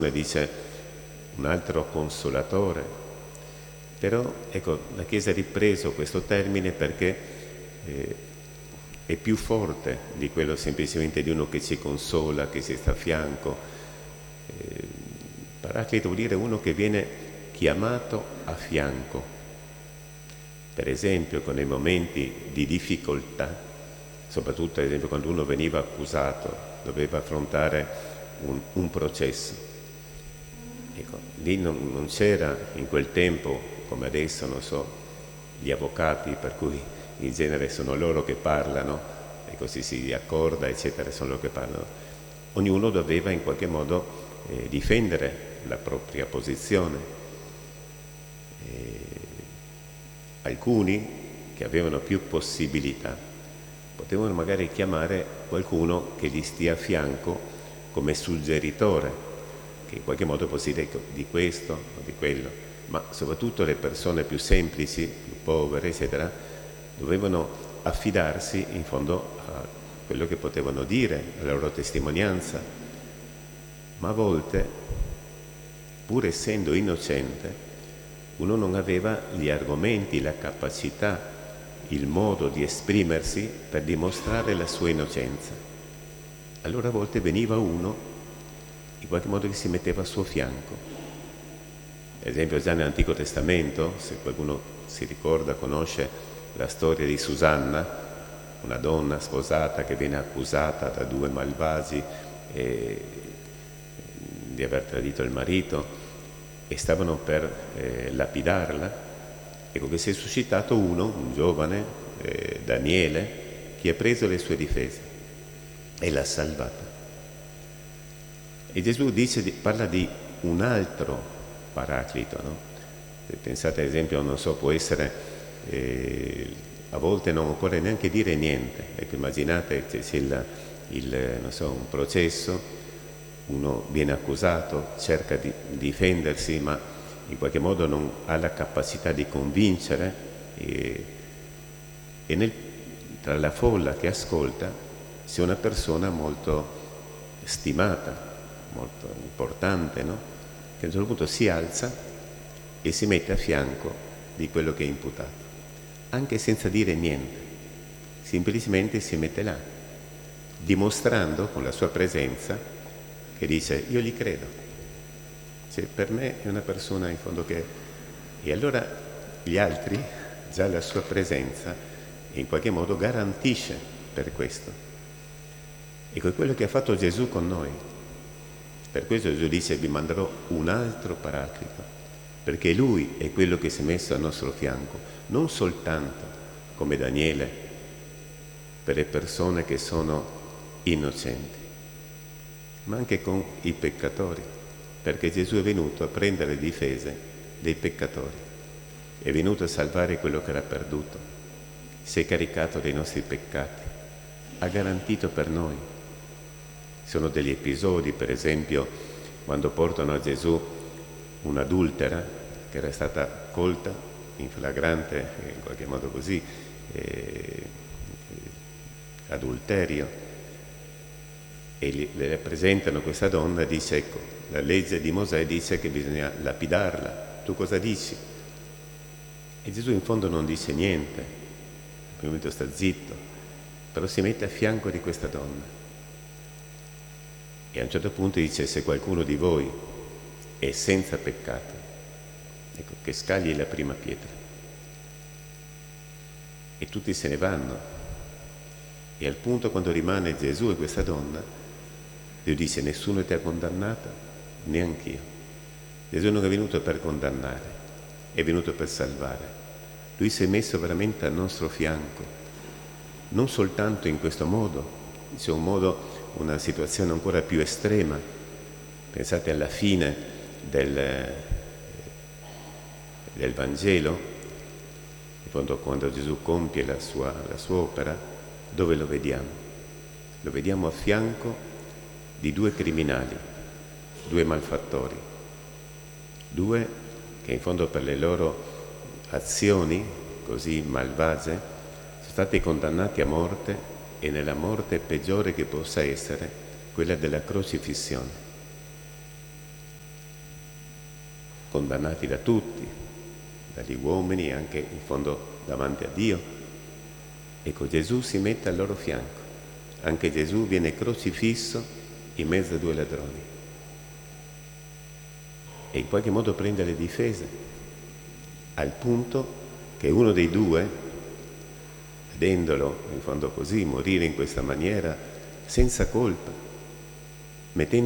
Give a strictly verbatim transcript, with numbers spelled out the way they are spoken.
dice un altro consolatore, però ecco, la Chiesa ha ripreso questo termine perché eh, è più forte di quello semplicemente di uno che ci consola, che ci sta a fianco. Eh, Paraclito vuol dire uno che viene chiamato a fianco, per esempio con i momenti di difficoltà, soprattutto ad esempio quando uno veniva accusato, doveva affrontare un, un processo. Ecco, lì non, non c'era in quel tempo, come adesso, non so, gli avvocati, per cui in genere sono loro che parlano, e così si accorda, eccetera, sono loro che parlano. Ognuno doveva in qualche modo eh, difendere la propria posizione. E alcuni che avevano più possibilità potevano magari chiamare qualcuno che gli stia a fianco come suggeritore, che in qualche modo può dire di questo o di quello, ma soprattutto le persone più semplici, più povere, eccetera, dovevano affidarsi in fondo a quello che potevano dire, alla loro testimonianza. Ma a volte, pur essendo innocente, uno non aveva gli argomenti, la capacità, il modo di esprimersi per dimostrare la sua innocenza. Allora a volte veniva uno in qualche modo che si metteva al suo fianco. Ad esempio già nell'Antico Testamento, se qualcuno si ricorda, conosce la storia di Susanna, una donna sposata che viene accusata da due malvagi eh, di aver tradito il marito e stavano per eh, lapidarla. Ecco che si è suscitato uno, un giovane, eh, Daniele, che ha preso le sue difese e l'ha salvata. E Gesù dice, parla di un altro paraclito, no? Se pensate ad esempio, non so, può essere, eh, a volte non occorre neanche dire niente. Ecco, immaginate che c'è il, il, non so, un processo, uno viene accusato, cerca di difendersi, ma in qualche modo non ha la capacità di convincere e, e nel, tra la folla che ascolta c'è una persona molto stimata, molto importante, no? Che a un certo punto si alza e si mette a fianco di quello che è imputato, anche senza dire niente, semplicemente si mette là, dimostrando con la sua presenza che dice io gli credo, cioè, per me è una persona in fondo che... E allora gli altri, già la sua presenza in qualche modo garantisce per questo. Ecco, è quello che ha fatto Gesù con noi. Per questo Gesù dice vi manderò un altro paraclito, perché Lui è quello che si è messo al nostro fianco, non soltanto come Daniele per le persone che sono innocenti, ma anche con i peccatori, perché Gesù è venuto a prendere le difese dei peccatori, è venuto a salvare quello che era perduto, si è caricato dei nostri peccati, ha garantito per noi. Sono degli episodi, per esempio, quando portano a Gesù un'adultera che era stata colta in flagrante, in qualche modo così, eh, adulterio, e le presentano questa donna e dice, ecco, la legge di Mosè dice che bisogna lapidarla, tu cosa dici? E Gesù in fondo non dice niente, al primo momento sta zitto, però si mette a fianco di questa donna. E a un certo punto dice, se qualcuno di voi è senza peccato, ecco, che scagli la prima pietra. E tutti se ne vanno. E al punto, quando rimane Gesù e questa donna, Dio dice, nessuno ti ha condannata, neanch'io. Gesù non è venuto per condannare, è venuto per salvare. Lui si è messo veramente al nostro fianco, non soltanto in questo modo, c'è un modo, una situazione ancora più estrema. Pensate alla fine del, del Vangelo, quando Gesù compie la sua, la sua opera, dove lo vediamo? Lo vediamo a fianco di due criminali, due malfattori, due che in fondo per le loro azioni così malvagie sono stati condannati a morte, e nella morte peggiore che possa essere, quella della crocifissione. condannati da tutti, dagli uomini e anche in fondo davanti a Dio. Ecco, Gesù si mette al loro fianco. Anche Gesù viene crocifisso in mezzo a due ladroni e in qualche modo prende le difese, al punto che uno dei due, vedendolo in fondo così morire in questa maniera, senza colpa, mettendo